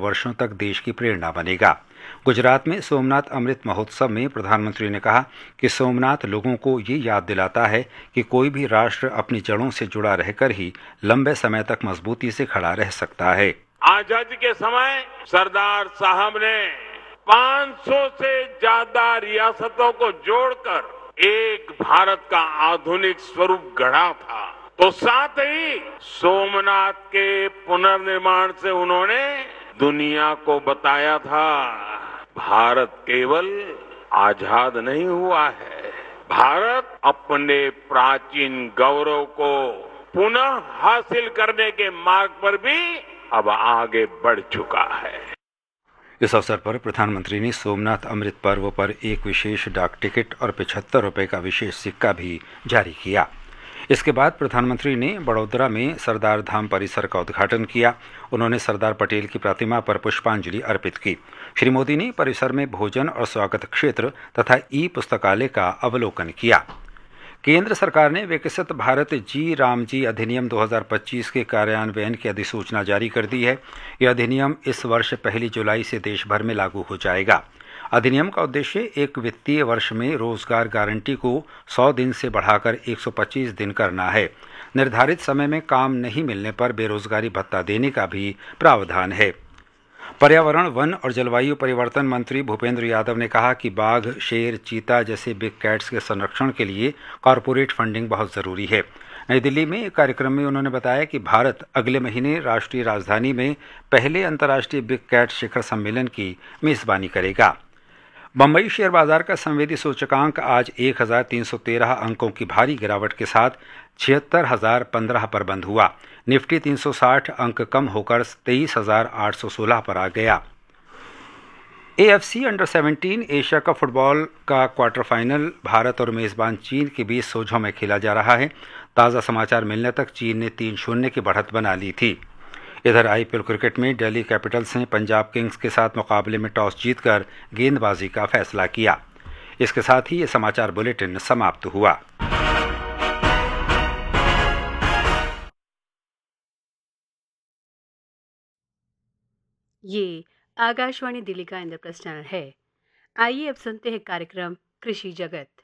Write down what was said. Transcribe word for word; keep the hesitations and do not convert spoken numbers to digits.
वर्षों तक देश की प्रेरणा बनेगा। गुजरात में सोमनाथ अमृत महोत्सव में प्रधानमंत्री ने कहा कि सोमनाथ लोगों को ये याद दिलाता है कि कोई भी राष्ट्र अपनी जड़ों से जुड़ा रहकर ही लंबे समय तक मजबूती से खड़ा रह सकता है। आजादी के समय सरदार साहब ने पाँच सौ से ज्यादा रियासतों को जोड़कर एक भारत का आधुनिक स्वरूप गढ़ा था। तो साथ ही सोमनाथ के पुनर्निर्माण से उन्होंने दुनिया को बताया था, भारत केवल आजाद नहीं हुआ है, भारत अपने प्राचीन गौरव को पुनः हासिल करने के मार्ग पर भी अब आगे बढ़ चुका है। इस अवसर पर प्रधानमंत्री ने सोमनाथ अमृत पर्व पर एक विशेष डाक टिकट और पचहत्तर रुपए का विशेष सिक्का भी जारी किया। इसके बाद प्रधानमंत्री ने बड़ोदरा में सरदार धाम परिसर का उद्घाटन किया। उन्होंने सरदार पटेल की प्रतिमा पर पुष्पांजलि अर्पित की। श्री मोदी ने परिसर में भोजन और स्वागत क्षेत्र तथा ई पुस्तकालय का अवलोकन किया। केंद्र सरकार ने विकसित भारत जी राम जी अधिनियम दो हज़ार पच्चीस के कार्यान्वयन की अधिसूचना जारी कर दी है। यह अधिनियम इस वर्ष पहली जुलाई से देश भर में लागू हो जाएगा। अधिनियम का उद्देश्य एक वित्तीय वर्ष में रोजगार गारंटी को सौ दिन से बढ़ाकर एक सौ पच्चीस दिन करना है। निर्धारित समय में काम नहीं मिलने पर बेरोजगारी भत्ता देने का भी प्रावधान है। पर्यावरण, वन और जलवायु परिवर्तन मंत्री भूपेंद्र यादव ने कहा कि बाघ, शेर, चीता जैसे बिग कैट्स के संरक्षण के लिए कॉरपोरेट फंडिंग बहुत जरूरी है। नई दिल्ली में एक कार्यक्रम में उन्होंने बताया कि भारत अगले महीने राष्ट्रीय राजधानी में पहले अंतर्राष्ट्रीय बिग कैट शिखर सम्मेलन की मेजबानी करेगा। बम्बई शेयर बाजार का संवेदी सूचकांक आज एक हज़ार तीन सौ तेरह अंकों की भारी गिरावट के साथ छिहत्तर हज़ार पंद्रह पर बंद हुआ। निफ्टी तीन सौ साठ अंक कम होकर तेईस हज़ार आठ सौ सोलह पर आ गया। एएफसी अंडर सत्रह एशिया कप फुटबॉल का क्वार्टर फाइनल भारत और मेजबान चीन के बीच सोझों में खेला जा रहा है। ताज़ा समाचार मिलने तक चीन ने तीन शून्य की बढ़त बना ली थी। इधर आईपीएल क्रिकेट में दिल्ली कैपिटल्स ने पंजाब किंग्स के साथ मुकाबले में टॉस जीतकर गेंदबाजी का फैसला किया। इसके साथ ही ये समाचार बुलेटिन समाप्त हुआ। ये आकाशवाणी दिल्ली का इंद्रप्रस्थ चैनल है। आइए अब सुनते हैं कार्यक्रम कृषि जगत।